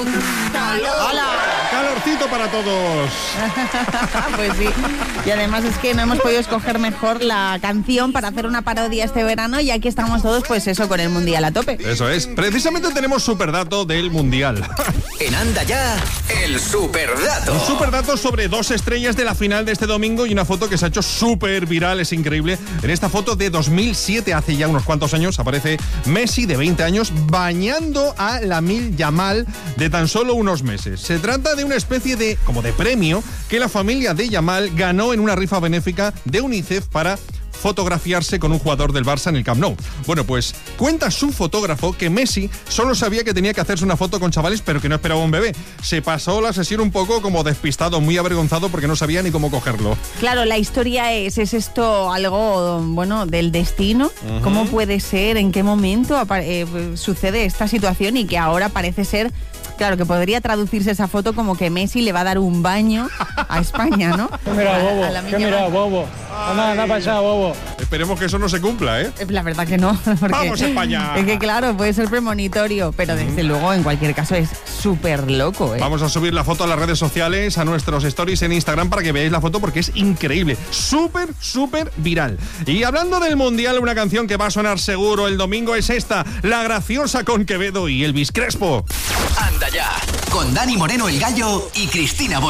¡Hola! Calorcito para todos. Pues sí. Y además es que no hemos podido escoger mejor la canción para hacer una parodia este verano, y aquí estamos todos, pues eso, con el Mundial a tope. Eso es. Precisamente tenemos superdato del Mundial. En Anda Ya, el superdato. Un superdato sobre 2 estrellas de la final de este domingo y una foto que se ha hecho súper viral, es increíble. En esta foto de 2007, hace ya unos cuantos años, aparece Messi, de 20 años, bañando a Lamine Yamal, de tan solo unos meses. Se trata de una especie de premio que la familia de Yamal ganó en una rifa benéfica de UNICEF para fotografiarse con un jugador del Barça en el Camp Nou. Bueno, pues cuenta su fotógrafo que Messi solo sabía que tenía que hacerse una foto con chavales, pero que no esperaba un bebé. Se pasó la sesión un poco como despistado, muy avergonzado, porque no sabía ni cómo cogerlo. Claro, la historia ¿es esto algo, bueno, del destino? Uh-huh. ¿Cómo puede ser? ¿En qué momento sucede esta situación? Y que ahora parece ser, claro, que podría traducirse esa foto como que Messi le va a dar un baño a España, ¿no? ¿Qué mira, bobo? ¿Qué mira, bobo? Anda para allá, bobo. Esperemos que eso no se cumpla, ¿eh? La verdad que no. ¡Vamos, España! Es que claro, puede ser premonitorio, pero desde luego, en cualquier caso, es súper loco, ¿eh? Vamos a subir la foto a las redes sociales, a nuestros stories en Instagram, para que veáis la foto, porque es increíble. Súper, súper viral. Y hablando del Mundial, una canción que va a sonar seguro el domingo es esta, La Graciosa, con Quevedo y Elvis Crespo. Anda Ya, con Dani Moreno, el Gallo, y Cristina Bosch.